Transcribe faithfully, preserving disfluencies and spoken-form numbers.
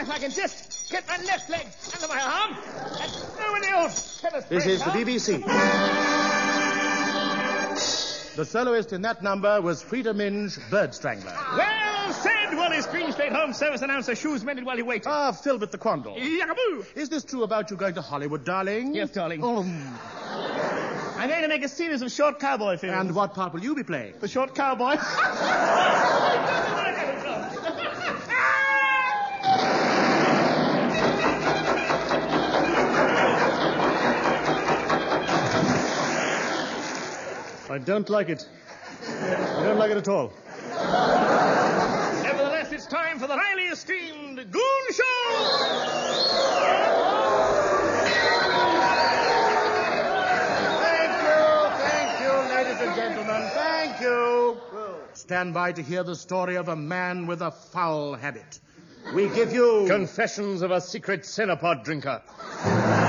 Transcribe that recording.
if I can just get my left leg under my arm and throw in the old tennis This is the B B C. The soloist in that number was Frida Minge, Bird Strangler. Well said, Wallace Greenslade, Home Service announcer. Shoes mended while he waited. Ah, filled with the quandle. Yakaboo! Is this true about you going to Hollywood, darling? Yes, darling. Oh. I'm going to make a series of short cowboy films. And what part will you be playing? The short cowboy. I don't like it. I don't like it at all. Nevertheless, it's time for the highly esteemed Goon Show! Thank you, thank you, ladies and gentlemen, thank you. Stand by to hear the story of a man with a foul habit. We give you... Confessions of a Secret Cinepod Drinker.